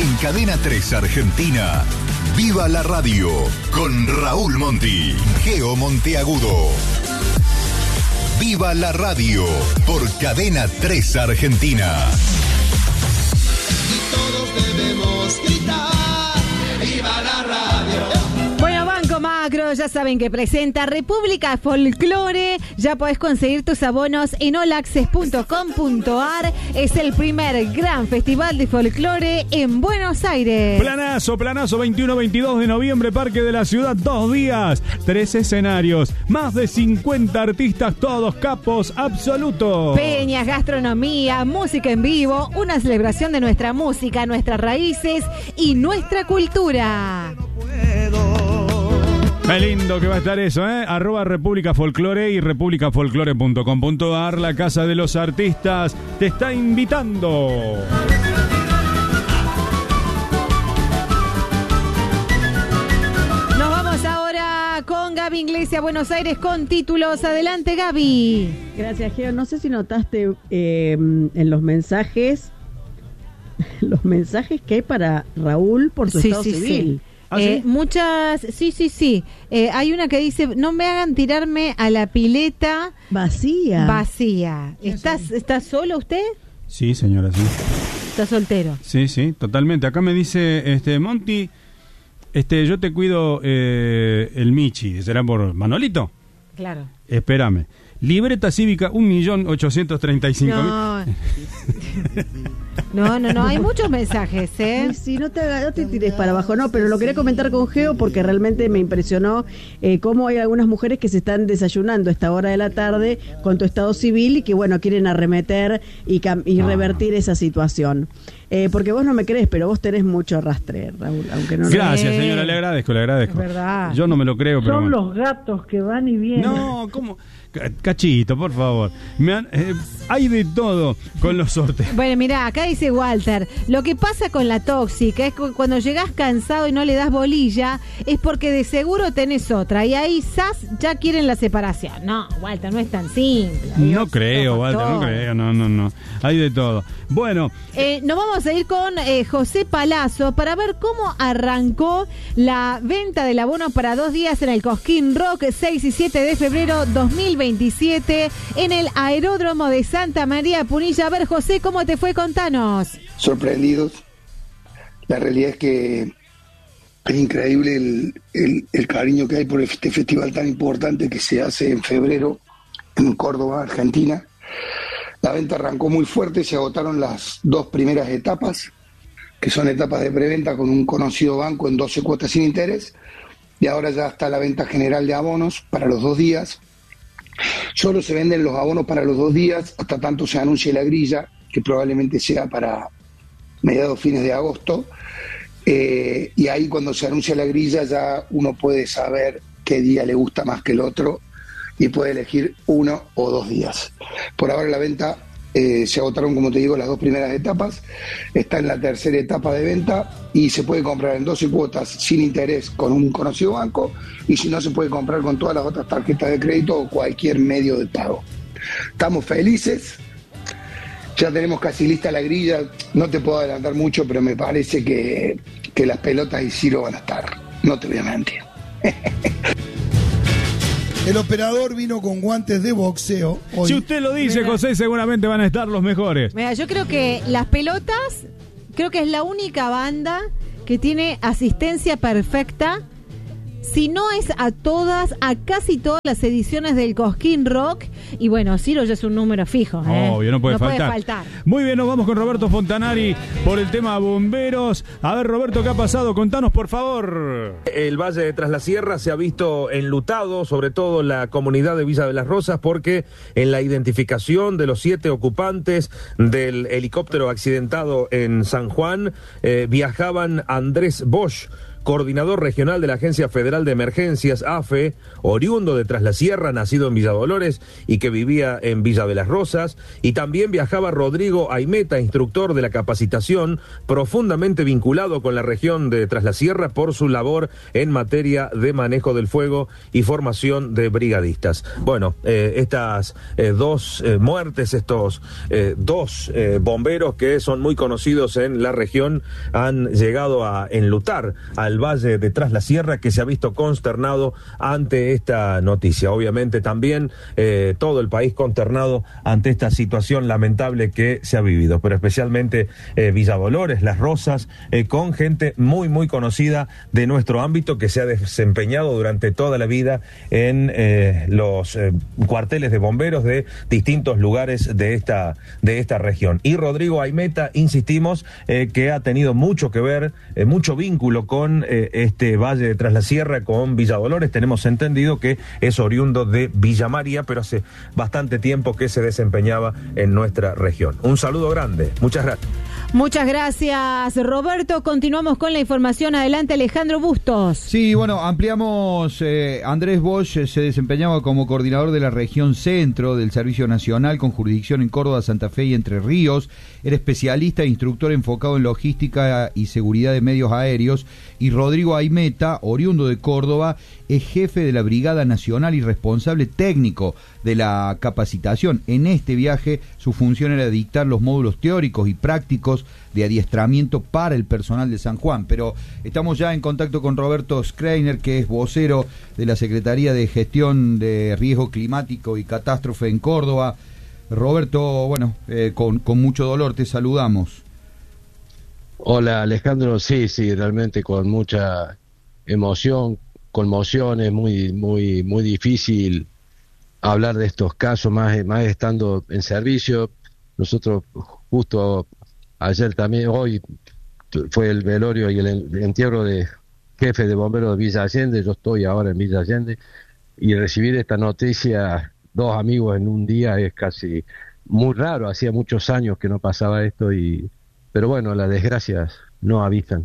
En Cadena 3 Argentina, Viva la Radio, con Raúl Monti, Geo Monteagudo. Viva la Radio, por Cadena 3 Argentina. Y todos debemos gritar, ¡viva la radio! Bueno, Banco Macro, ya saben que presenta República Folklore. Ya podés conseguir tus abonos en allaccess.com.ar. Es el primer gran festival de folclore en Buenos Aires. Planazo, 21-22 de noviembre, Parque de la Ciudad, 2 días, 3 escenarios, más de 50 artistas, todos capos absolutos. Peñas, gastronomía, música en vivo, una celebración de nuestra música, nuestras raíces y nuestra cultura. Qué lindo que va a estar eso, ¿eh? @República Folklore y republicafolklore.com.ar. La Casa de los Artistas te está invitando. Nos vamos ahora con Gaby Iglesias, Buenos Aires, con títulos. Adelante, Gaby. Gracias, Geo. No sé si notaste en los mensajes que hay para Raúl por su estado civil. Sí. Muchas, sí. Hay una que dice: no me hagan tirarme a la pileta vacía. ¿Está solo usted? Sí, señora, sí. ¿Está soltero? Sí, totalmente. Acá me dice, Monti, yo te cuido el Michi. ¿Será por Manolito? Claro. Espérame. Libreta cívica, 1.835.000. No, hay muchos mensajes, ¿eh? Sí, no te tires para abajo, no, pero lo quería comentar con Geo porque realmente me impresionó cómo hay algunas mujeres que se están desayunando a esta hora de la tarde con tu estado civil y que, bueno, quieren arremeter y revertir esa situación. Porque vos no me crees, pero vos tenés mucho arrastre, Raúl, aunque no. Gracias, señora, le agradezco. Es verdad. Yo no me lo creo, pero son los gatos que van y vienen. No, ¿cómo? Cachito, por favor. Hay de todo con los sorteos. Bueno, mirá, acá dice Walter: lo que pasa con la tóxica es que cuando llegás cansado y no le das bolilla, es porque de seguro tenés otra. Y ahí, ya quieren la separación. No, Walter, no es tan simple. No creo, Walter, no creo. No. Hay de todo. Bueno. Nos vamos a ir con José Palazzo para ver cómo arrancó la venta del abono para 2 días en el Cosquín Rock, 6 y 7 de febrero 2027, en el Aeródromo de Santa María Punilla. A ver, José, ¿cómo te fue? Contanos. Sorprendidos. La realidad es que es increíble el cariño que hay por este festival tan importante que se hace en febrero en Córdoba, Argentina. La venta arrancó muy fuerte, se agotaron las 2 primeras etapas, que son etapas de preventa con un conocido banco en 12 cuotas sin interés, y ahora ya está la venta general de abonos para los 2 días. Solo se venden los abonos para los 2 días, hasta tanto se anuncie la grilla, que probablemente sea para mediados fines de agosto, y ahí cuando se anuncia la grilla ya uno puede saber qué día le gusta más que el otro, y puede elegir 1 o 2 días. Por ahora la venta se agotaron, como te digo, las 2 primeras etapas. Está en la tercera etapa de venta y se puede comprar en 12 cuotas sin interés con un conocido banco, y si no, se puede comprar con todas las otras tarjetas de crédito o cualquier medio de pago. Estamos felices, ya tenemos casi lista la grilla. No te puedo adelantar mucho, pero me parece que las pelotas y Ciro van a estar, no te voy a mentir. El operador vino con guantes de boxeo hoy. Si usted lo dice, José, seguramente van a estar los mejores. Mira, yo creo que Las Pelotas, es la única banda que tiene asistencia perfecta. Si no es a casi todas las ediciones del Cosquín Rock. Y bueno, Ciro ya es un número fijo. Obvio, no puede faltar. Muy bien, nos vamos con Roberto Fontanari por el tema bomberos. A ver, Roberto, ¿qué ha pasado? Contanos, por favor. El Valle de Tras la Sierra se ha visto enlutado, sobre todo la comunidad de Villa de las Rosas, porque en la identificación de los 7 ocupantes del helicóptero accidentado en San Juan, viajaban Andrés Bosch coordinador regional de la Agencia Federal de Emergencias, AFE, oriundo de Tras la Sierra, nacido en Villa Dolores y que vivía en Villa de las Rosas. Y también viajaba Rodrigo Aimeta, instructor de la capacitación, profundamente vinculado con la región de Tras la Sierra por su labor en materia de manejo del fuego y formación de brigadistas. Bueno, estas dos muertes, estos dos bomberos que son muy conocidos en la región, han llegado a enlutar al Valle de Tras la Sierra, que se ha visto consternado ante esta noticia. Obviamente también todo el país consternado ante esta situación lamentable que se ha vivido, pero especialmente Villa Dolores, Las Rosas, con gente muy, muy conocida de nuestro ámbito que se ha desempeñado durante toda la vida en los cuarteles de bomberos de distintos lugares de esta región. Y Rodrigo Aimeta, insistimos, que ha tenido mucho que ver, mucho vínculo con este Valle de Tras la Sierra, con Villa Dolores. Tenemos entendido que es oriundo de Villa María, pero hace bastante tiempo que se desempeñaba en nuestra región. Un saludo grande, muchas gracias. Muchas gracias, Roberto. Continuamos con la información. Adelante, Alejandro Bustos. Sí, bueno, ampliamos. Andrés Bosch se desempeñaba como coordinador de la región centro del Servicio Nacional con jurisdicción en Córdoba, Santa Fe y Entre Ríos. Era especialista e instructor enfocado en logística y seguridad de medios aéreos. Y Rodrigo Aimeta, oriundo de Córdoba, es jefe de la Brigada Nacional y responsable técnico de la capacitación. En este viaje su función era dictar los módulos teóricos y prácticos de adiestramiento para el personal de San Juan. Pero estamos ya en contacto con Roberto Schreiner, que es vocero de la Secretaría de Gestión de Riesgo Climático y Catástrofe en Córdoba. Roberto, bueno, con mucho dolor te saludamos. Hola Alejandro, sí, realmente con mucha emoción, conmoción, es muy difícil hablar de estos casos, más estando en servicio. Nosotros justo ayer también, hoy fue el velorio y el entierro de jefe de bomberos de Villa Allende. Yo estoy ahora en Villa Allende, y recibir esta noticia, dos amigos en un día, es casi muy raro. Hacía muchos años que no pasaba esto, pero bueno, las desgracias no avisan.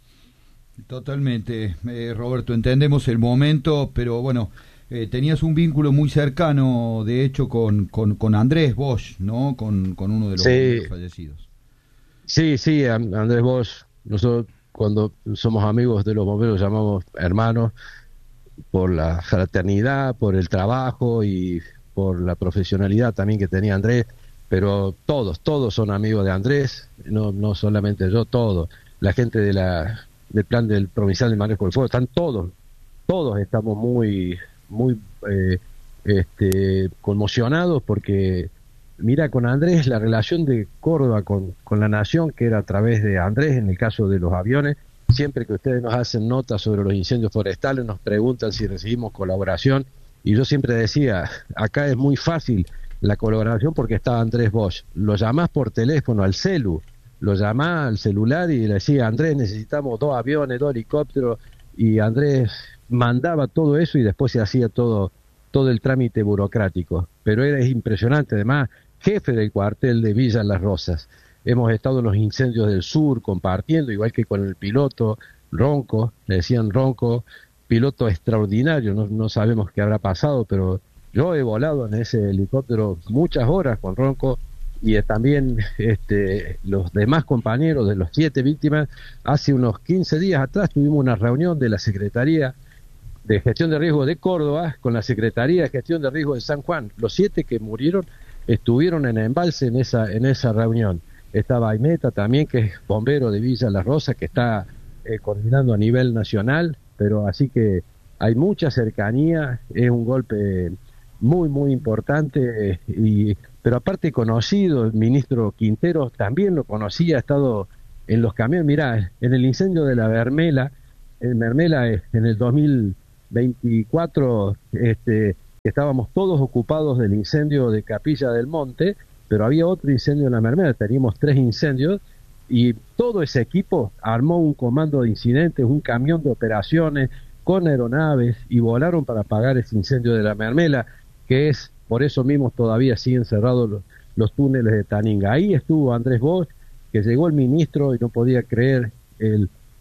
Totalmente, Roberto, entendemos el momento, pero bueno, tenías un vínculo muy cercano, de hecho, con Andrés Bosch, ¿no? Con uno de los bomberos fallecidos. Sí, Andrés Bosch, nosotros cuando somos amigos de los bomberos llamamos hermanos, por la fraternidad, por el trabajo y por la profesionalidad también que tenía Andrés. Pero todos son amigos de Andrés, no solamente yo, todos. La gente del plan del provincial de manejo del fuego, están todos estamos muy conmocionados, porque mira, con Andrés la relación de Córdoba con la nación, que era a través de Andrés, en el caso de los aviones. Siempre que ustedes nos hacen notas sobre los incendios forestales, nos preguntan si recibimos colaboración, y yo siempre decía, acá es muy fácil la colaboración porque está Andrés Bosch. Lo llamás por teléfono al lo llamás al celular y le decía, Andrés, necesitamos 2 aviones, 2 helicópteros, y Andrés mandaba todo eso y después se hacía todo el trámite burocrático. Pero es impresionante, además, jefe del cuartel de Villa Las Rosas. Hemos estado en los incendios del sur compartiendo, igual que con el piloto Ronco, le decían Ronco, piloto extraordinario, no sabemos qué habrá pasado, pero yo he volado en ese helicóptero muchas horas con Ronco, y también los demás compañeros de los 7 víctimas. Hace unos 15 días atrás tuvimos una reunión de la Secretaría de Gestión de Riesgo de Córdoba con la Secretaría de Gestión de Riesgo de San Juan. Los 7 que murieron estuvieron en embalse en esa reunión. Estaba Aimeta también, que es bombero de Villa Las Rosas, que está coordinando a nivel nacional, pero así que hay mucha cercanía, es un golpe muy importante, pero aparte conocido, el ministro Quintero también lo conocía, ha estado en los camiones. Mirá, en el incendio de la Mermela, en el 2024, estábamos todos ocupados del incendio de Capilla del Monte, pero había otro incendio en la Mermela, teníamos 3 incendios, y todo ese equipo armó un comando de incidentes, un camión de operaciones con aeronaves, y volaron para apagar ese incendio de la Mermela, que es, por eso mismo todavía siguen cerrados los túneles de Taninga. Ahí estuvo Andrés Bosch, que llegó el ministro y no podía creer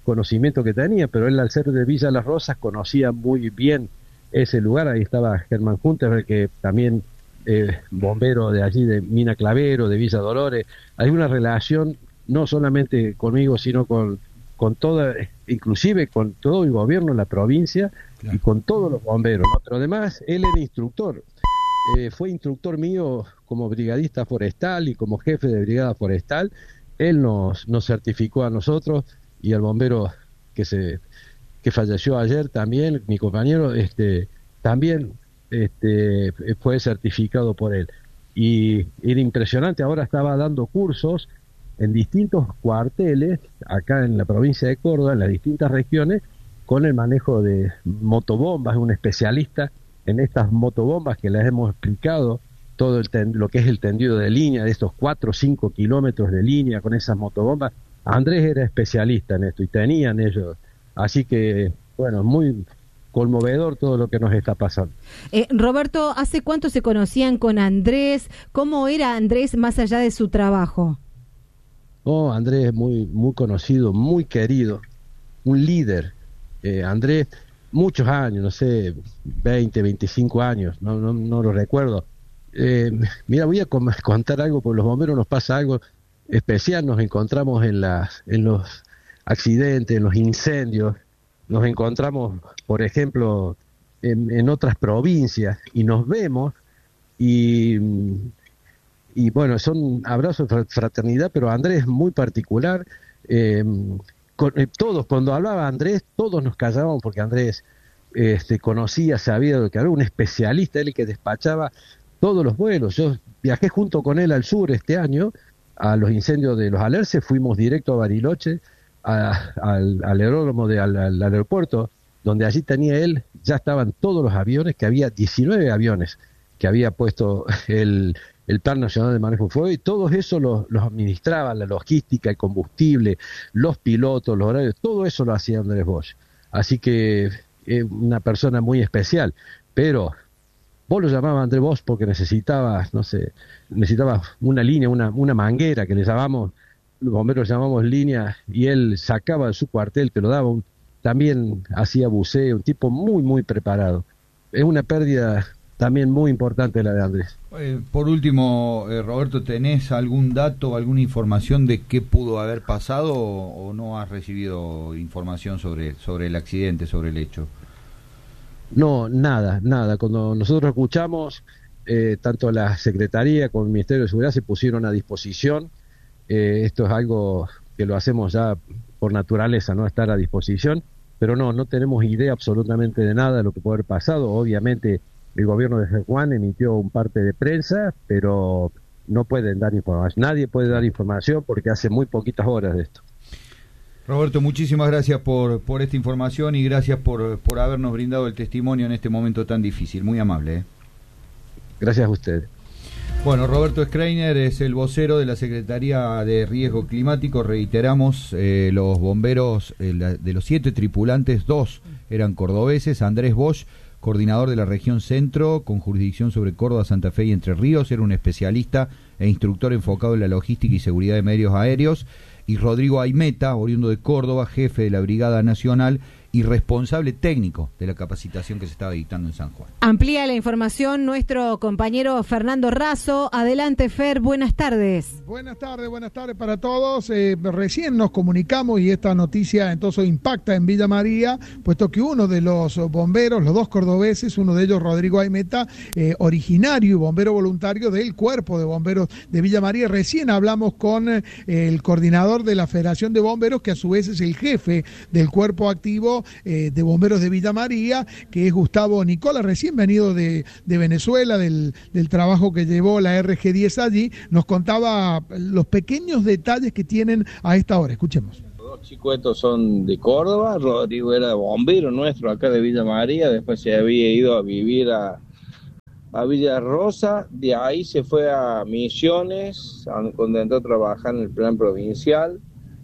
conocimiento que tenía, pero él al ser de Villa Las Rosas conocía muy bien ese lugar. Ahí estaba Germán Junter, que también bombero de allí, de Mina Clavero, de Villa Dolores. Hay una relación no solamente conmigo, sino con toda, inclusive con todo el gobierno de la provincia, claro, y con todos los bomberos, ¿no? Pero además él era instructor, fue instructor mío como brigadista forestal y como jefe de brigada forestal. Él nos certificó a nosotros y al bombero que falleció ayer también, mi compañero, también fue certificado por él. Y era impresionante. Ahora estaba dando cursos en distintos cuarteles acá en la provincia de Córdoba, en las distintas regiones, con el manejo de motobombas. Es un especialista en estas motobombas, que les hemos explicado todo lo que es el tendido de línea, de estos 4 o 5 kilómetros de línea con esas motobombas. Andrés era especialista en esto y tenían ellos. Así que, bueno, muy conmovedor todo lo que nos está pasando. Roberto, ¿hace cuánto se conocían con Andrés? ¿Cómo era Andrés más allá de su trabajo? Oh, Andrés es muy, muy conocido, muy querido, un líder. Andrés, muchos años, no sé, 20, 25 años, no lo recuerdo. Mira, voy a contar algo, porque los bomberos nos pasa algo especial. Nos encontramos en los accidentes, en los incendios, nos encontramos, por ejemplo, en otras provincias, y nos vemos, y bueno, son abrazos de fraternidad, pero Andrés es muy particular. Todos, cuando hablaba Andrés, todos nos callábamos, porque Andrés conocía, sabía lo que era, un especialista, él que despachaba todos los vuelos. Yo viajé junto con él al sur este año, a los incendios de los Alerces, fuimos directo a Bariloche, al aeródromo, al aeropuerto, donde allí tenía él, ya estaban todos los aviones, que había 19 aviones que había puesto el Plan Nacional de Manejo de Fuego, y todos eso los administraba, la logística, el combustible, los pilotos, los horarios, todo eso lo hacía Andrés Bosch. Así que una persona muy especial. Pero vos lo llamabas Andrés Bosch porque necesitaba una línea, una manguera, que le llamamos, los bomberos llamamos línea, y él sacaba de su cuartel, te lo daba, también hacía buceo, un tipo muy, muy preparado. Es una pérdida también muy importante la de Andrés. Por último, Roberto, ¿tenés algún dato, alguna información de qué pudo haber pasado, o no has recibido información sobre el accidente, sobre el hecho? No, nada. Cuando nosotros escuchamos, tanto la Secretaría como el Ministerio de Seguridad se pusieron a disposición. Esto es algo que lo hacemos ya por naturaleza, ¿no? Estar a disposición, pero no tenemos idea absolutamente de nada de lo que puede haber pasado. Obviamente el gobierno de San Juan emitió un parte de prensa, pero no pueden dar información. Nadie puede dar información porque hace muy poquitas horas de esto. Roberto, muchísimas gracias por esta información, y gracias por habernos brindado el testimonio en este momento tan difícil. Muy amable. Gracias a ustedes. Bueno, Roberto Schreiner es el vocero de la Secretaría de Riesgo Climático. Reiteramos, los bomberos, de los 7 tripulantes, 2 eran cordobeses. Andrés Bosch, coordinador de la región centro, con jurisdicción sobre Córdoba, Santa Fe y Entre Ríos, era un especialista e instructor enfocado en la logística y seguridad de medios aéreos. Y Rodrigo Aimeta, oriundo de Córdoba, jefe de la Brigada Nacional y responsable técnico de la capacitación que se estaba dictando en San Juan. Amplía la información nuestro compañero Fernando Razo. Adelante, Fer, buenas tardes. Buenas tardes para todos. Recién nos comunicamos, y esta noticia entonces impacta en Villa María, puesto que uno de los bomberos, los 2 cordobeses, uno de ellos Rodrigo Aimeta, originario y bombero voluntario del Cuerpo de Bomberos de Villa María. Recién hablamos con el coordinador de la Federación de Bomberos, que a su vez es el jefe del Cuerpo Activo de Bomberos de Villa María, que es Gustavo Nicola, recién venido de Venezuela, del trabajo que llevó la RG10 allí. Nos contaba los pequeños detalles que tienen a esta hora. Escuchemos. Los 2 chicos estos son de Córdoba. Rodrigo era bombero nuestro acá de Villa María, después se había ido a vivir a Villa Rosa, de ahí se fue a Misiones, donde entró a trabajar en el plan provincial.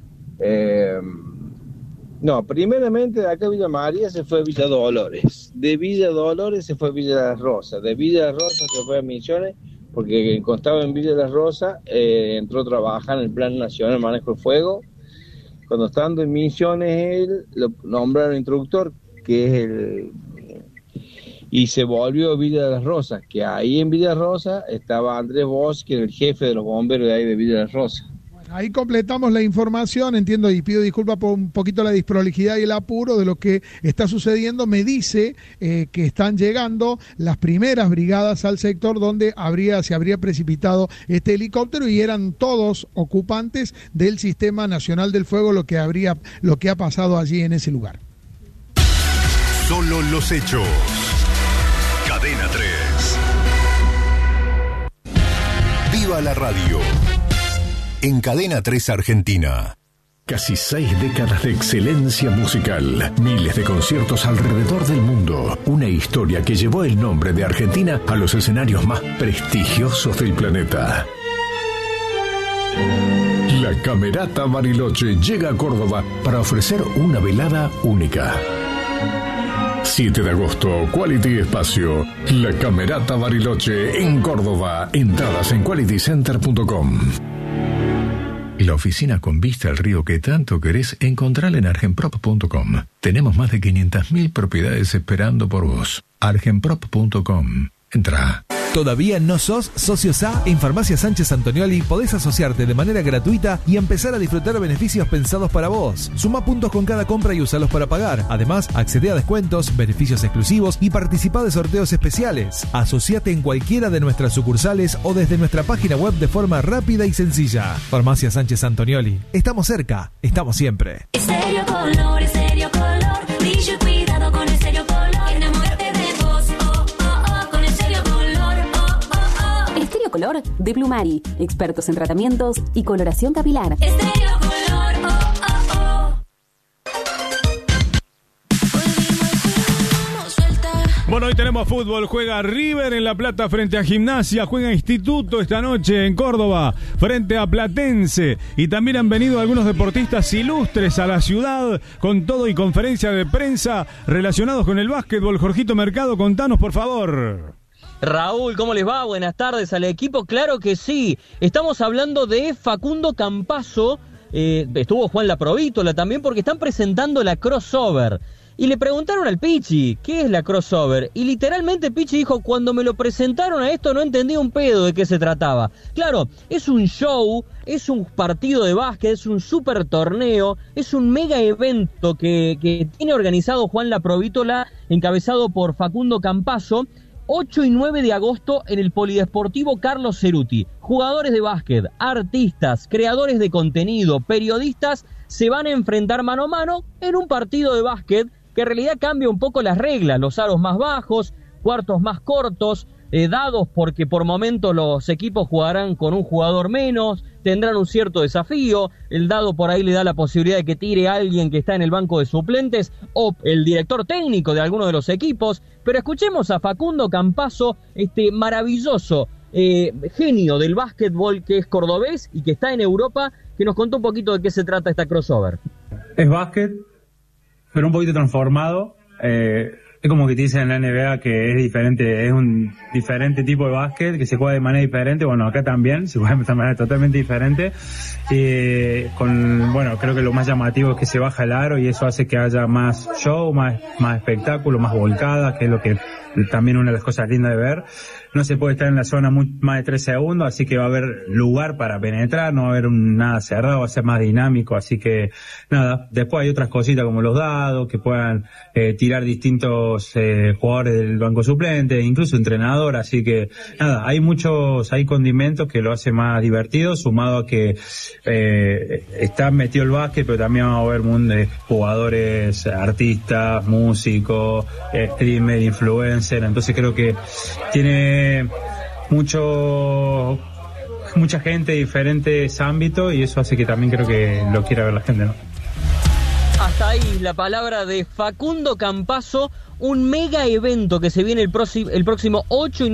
Primeramente de acá a Villa María se fue a Villa Dolores, de Villa Dolores se fue a Villa Las Rosas, de Villa Las Rosas se fue a Misiones, porque constaba en Villa Las Rosas, entró a trabajar en el Plan Nacional de Manejo de Fuego, Cuando estando en Misiones, él lo nombraron instructor, que es y se volvió Villa de las Rosas, que ahí en Villa de las Rosas estaba Andrés Bosch, que era el jefe de los bomberos de ahí de Villa de las Rosas. Ahí completamos la información, entiendo, y pido disculpas por un poquito la desprolijidad y el apuro de lo que está sucediendo. Me dice que están llegando las primeras brigadas al sector donde se habría precipitado este helicóptero y eran todos ocupantes del Sistema Nacional del Fuego lo que ha pasado allí en ese lugar. Solo los hechos. Cadena 3. Viva la radio. En Cadena 3 Argentina. Casi 6 décadas de excelencia musical, miles de conciertos alrededor del mundo, una historia que llevó el nombre de Argentina a los escenarios más prestigiosos del planeta. La Camerata Bariloche llega a Córdoba para ofrecer una velada única. 7 de agosto, Quality Espacio, La Camerata Bariloche en Córdoba. Entradas en qualitycenter.com. Y la oficina con vista al río que tanto querés, encontrala en argenprop.com. Tenemos más de 500.000 propiedades esperando por vos. argenprop.com. Entrá. ¿Todavía no sos socio SA? En Farmacia Sánchez Antonioli podés asociarte de manera gratuita y empezar a disfrutar beneficios pensados para vos. Sumá puntos con cada compra y usalos para pagar. Además, accedé a descuentos, beneficios exclusivos y participá de sorteos especiales. Asociate en cualquiera de nuestras sucursales o desde nuestra página web de forma rápida y sencilla. Farmacia Sánchez Antonioli. Estamos cerca, estamos siempre. Estéreo Color, brillo y cuidado con Estéreo Color. Enamórate de vos, con Estéreo Color. Estéreo Color de Plumari, expertos en tratamientos y coloración capilar. Estéreo Color, Bueno, hoy tenemos fútbol, juega River en La Plata frente a Gimnasia, juega Instituto esta noche en Córdoba frente a Platense, y también han venido algunos deportistas ilustres a la ciudad con todo y conferencia de prensa relacionados con el básquetbol. Jorgito Mercado, contanos por favor. Raúl, ¿cómo les va? Buenas tardes al equipo. Claro que sí, estamos hablando de Facundo Campazzo, estuvo Juan Laprovítola también, porque están presentando la crossover. Y le preguntaron al Pichi, ¿qué es la crossover? Y literalmente Pichi dijo, cuando me lo presentaron a esto no entendía un pedo de qué se trataba. Claro, es un show, es un partido de básquet, es un super torneo, es un mega evento que tiene organizado Juan Laprovítola, encabezado por Facundo Campazzo, 8 y 9 de agosto en el Polideportivo Carlos Ceruti. Jugadores de básquet, artistas, creadores de contenido, periodistas, se van a enfrentar mano a mano en un partido de básquet que en realidad cambia un poco las reglas, los aros más bajos, cuartos más cortos, dados porque por momento los equipos jugarán con un jugador menos, tendrán un cierto desafío, el dado por ahí le da la posibilidad de que tire a alguien que está en el banco de suplentes o el director técnico de alguno de los equipos, pero escuchemos a Facundo Campazzo, este maravilloso genio del básquetbol que es cordobés y que está en Europa, que nos contó un poquito de qué se trata esta crossover. Es básquet, pero un poquito transformado. Es como que te dicen en la NBA que es diferente, es un diferente tipo de básquet que se juega de manera diferente. Bueno, acá también se juega de manera totalmente diferente. Bueno, creo que lo más llamativo es que se baja el aro y eso hace que haya más show, más espectáculo, más volcada, que es lo que también una de las cosas lindas de ver. No se puede estar en la zona más de 3 segundos, así que va a haber lugar para penetrar, no va a haber nada cerrado, va a ser más dinámico, así que nada. Después hay otras cositas como los dados, que puedan tirar distintos jugadores del banco suplente, incluso entrenador, así que nada, hay condimentos que lo hacen más divertido, sumado a que está metido el básquet, pero también va a haber mundo de jugadores, artistas, músicos, streamer, influencer, entonces creo que tiene mucha gente de diferentes ámbitos y eso hace que también creo que lo quiera ver la gente, ¿no? Hasta ahí la palabra de Facundo Campazzo, un mega evento que se viene el próximo 8 y